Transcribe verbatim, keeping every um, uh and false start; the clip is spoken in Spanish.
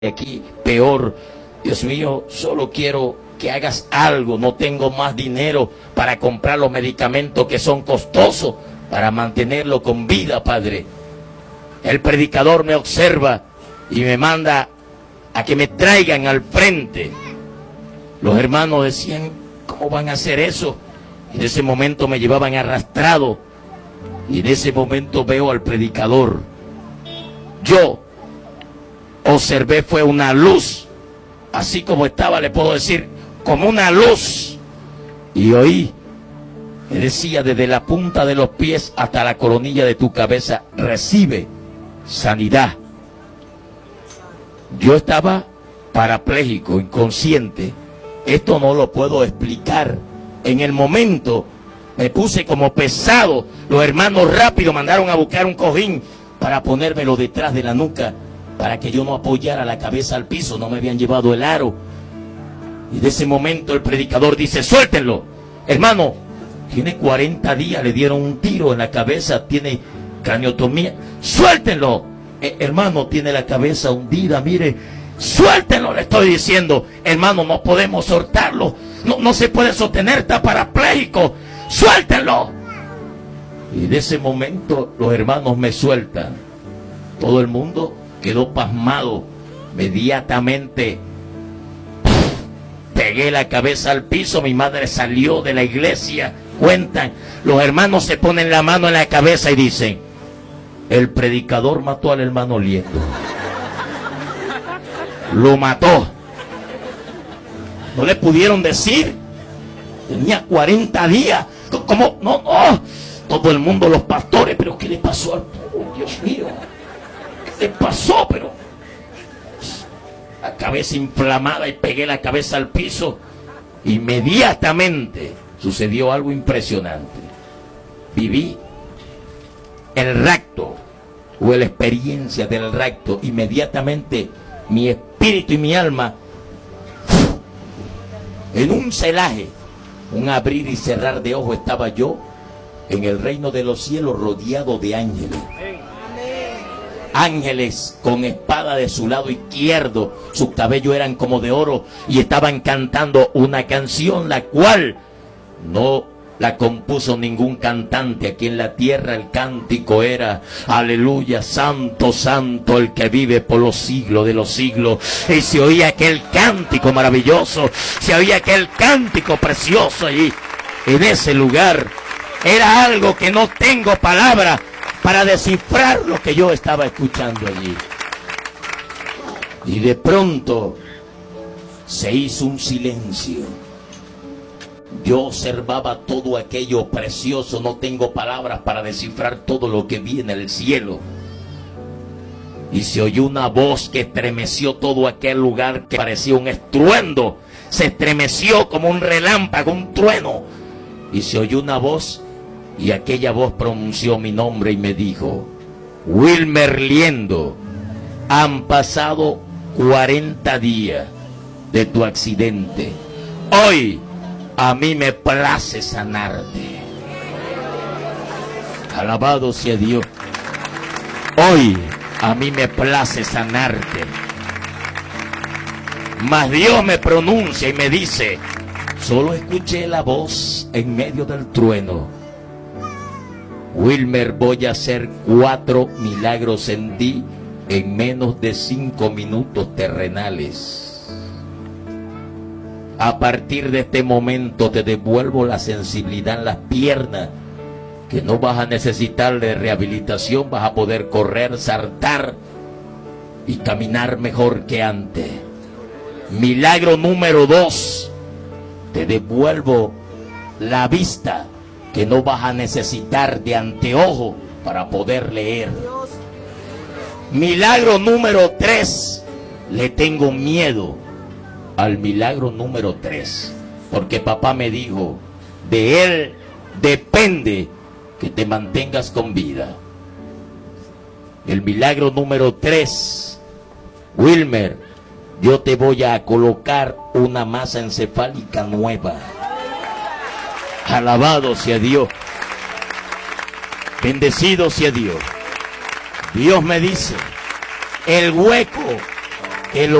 aquí peor. Dios mío, solo quiero que hagas algo. No tengo más dinero para comprar los medicamentos que son costosos para mantenerlo con vida, Padre. El predicador me observa y me manda a que me traigan al frente. Los hermanos decían, ¿cómo van a hacer eso? Y en ese momento me llevaban arrastrado. Y en ese momento veo al predicador. Yo observé, fue una luz. Así como estaba, le puedo decir, como una luz. Y oí, me decía, desde la punta de los pies hasta la coronilla de tu cabeza, recibe sanidad. Yo estaba parapléjico, inconsciente. Esto no lo puedo explicar. En el momento me puse como pesado. Los hermanos rápido mandaron a buscar un cojín para ponérmelo detrás de la nuca, para que yo no apoyara la cabeza al piso. No me habían llevado el aro. Y de ese momento el predicador dice, suéltenlo. Hermano, tiene cuarenta días, le dieron un tiro en la cabeza, tiene craniotomía. Suéltenlo. Eh, hermano, tiene la cabeza hundida, mire. Suéltenlo, le estoy diciendo. Hermano, no podemos soltarlo. No, no se puede sostener, está parapléjico. Suéltenlo. Y de ese momento los hermanos me sueltan. Todo el mundo quedó pasmado. Inmediatamente pegué la cabeza al piso. Mi madre salió de la iglesia. Cuentan, los hermanos se ponen la mano en la cabeza y dicen, el predicador mató al hermano Lieto. Lo mató. No le pudieron decir. Tenía cuarenta días. ¿Cómo? No, no. Todo el mundo, los pastores, pero ¿qué le pasó al pueblo? Dios mío. ¿Qué le pasó? Pero la cabeza inflamada y pegué la cabeza al piso. Inmediatamente sucedió algo impresionante. Viví el rapto, o la experiencia del rapto. Inmediatamente mi espíritu y mi alma, en un celaje, un abrir y cerrar de ojos, estaba yo en el reino de los cielos, rodeado de ángeles. Ángeles con espada de su lado izquierdo, sus cabellos eran como de oro y estaban cantando una canción, la cual no la compuso ningún cantante. Aquí en la tierra el cántico era, aleluya, santo, santo el que vive por los siglos de los siglos. Y se oía aquel cántico maravilloso, se oía aquel cántico precioso allí, en ese lugar. Era algo que no tengo palabras para descifrar lo que yo estaba escuchando allí. Y de pronto se hizo un silencio. Yo observaba todo aquello precioso. No tengo palabras para descifrar todo lo que vi en el cielo. Y se oyó una voz que estremeció todo aquel lugar, que parecía un estruendo. Se estremeció como un relámpago, un trueno. Y se oyó una voz, y aquella voz pronunció mi nombre y me dijo, Wilmer Liendo, han pasado cuarenta días de tu accidente. Hoy a mí me place sanarte. Alabado sea Dios. Hoy a mí me place sanarte. Mas Dios me pronuncia y me dice, solo escuché la voz en medio del trueno. Wilmer, voy a hacer cuatro milagros en ti en menos de cinco minutos terrenales. A partir de este momento te devuelvo la sensibilidad en las piernas, que no vas a necesitar de rehabilitación, vas a poder correr, saltar y caminar mejor que antes. Milagro número dos, te devuelvo la vista, que no vas a necesitar de anteojo para poder leer. Milagro número tres, le tengo miedo al milagro número tres, porque papá me dijo, de él depende que te mantengas con vida. El milagro número tres, Wilmer, yo te voy a colocar una masa encefálica nueva. Alabado sea Dios. Bendecido sea Dios. Dios me dice, el hueco que